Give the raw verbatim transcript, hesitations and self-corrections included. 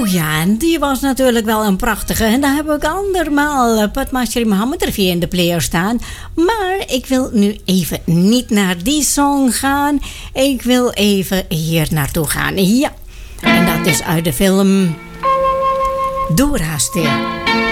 Oh ja, en die was natuurlijk wel een prachtige. En daar heb ik andermaal uh, Padmasri Mohammed er via in de player staan. Maar ik wil nu even niet naar die song gaan. Ik wil even hier naartoe gaan. Ja, en dat is uit de film Doorhaastil.